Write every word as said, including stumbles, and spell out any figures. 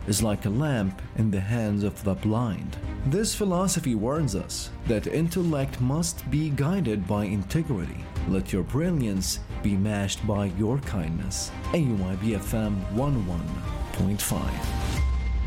is like a lamp in the hands of the blind. This philosophy warns us that intellect must be guided by integrity. Let your brilliance be matched by your kindness. A U I B F M one oh one point five.